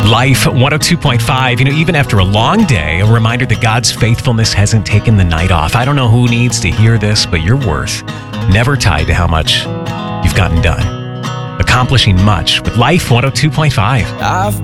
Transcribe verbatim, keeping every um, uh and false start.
Life one oh two point five, you know, even after a long day, a reminder that God's faithfulness hasn't taken the night off. I don't know who needs to hear this, but your worth never tied to how much you've gotten done. Accomplishing much with Life one oh two point five. I've